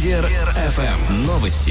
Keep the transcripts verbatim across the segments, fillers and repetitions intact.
Лидер эф эм. Новости.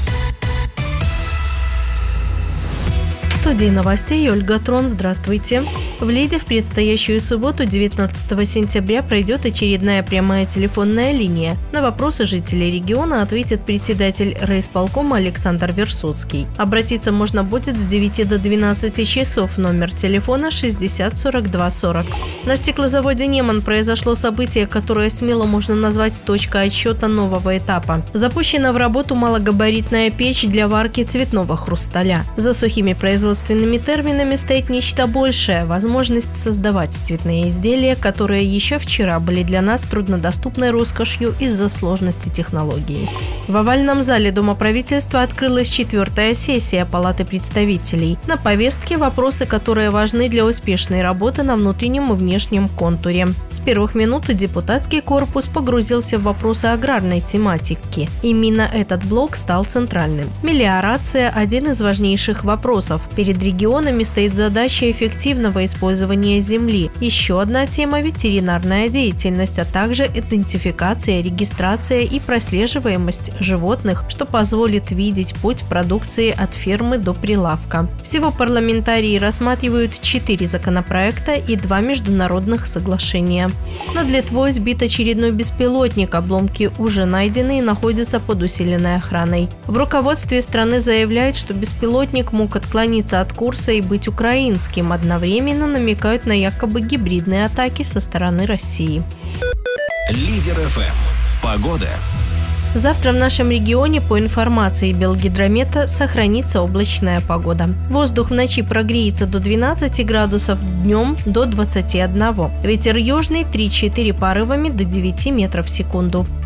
В студии новостей Ольга Трон. Здравствуйте. В Лиде в предстоящую субботу, девятнадцатого сентября, пройдет очередная прямая телефонная линия. На вопросы жителей региона ответит председатель райисполкома Александр Версоцкий. Обратиться можно будет с девяти до двенадцати часов. Номер телефона шестьдесят сорок два сорок. На стеклозаводе «Неман» произошло событие, которое смело можно назвать точкой отсчета нового этапа. Запущена в работу малогабаритная печь для варки цветного хрусталя. За сухими производственными терминами стоит нечто большее – возможность создавать цветные изделия, которые еще вчера были для нас труднодоступной роскошью из-за сложности технологий. В овальном зале Дома правительства открылась четвертая сессия Палаты представителей. На повестке вопросы, которые важны для успешной работы на внутреннем и внешнем контуре. С первых минут депутатский корпус погрузился в вопросы аграрной тематики. Именно этот блок стал центральным. Мелиорация – один из важнейших вопросов. Перед регионами стоит задача эффективного использования земли. Еще одна тема – ветеринарная деятельность, а также идентификация, регистрация и прослеживаемость животных, что позволит видеть путь продукции от фермы до прилавка. Всего парламентарии рассматривают четыре законопроекта и два международных соглашения. Над Литвой сбит очередной беспилотник. Обломки уже найдены и находятся под усиленной охраной. В руководстве страны заявляют, что беспилотник мог отклониться от курса и быть украинским. Одновременно намекают на якобы гибридные атаки со стороны России. Лидер эф эм. Погода. Завтра в нашем регионе, по информации Белгидромета, сохранится облачная погода. Воздух в ночи прогреется до двенадцати градусов, днем до двадцати одного. Ветер южный три-четыре порывами до девяти метров в секунду.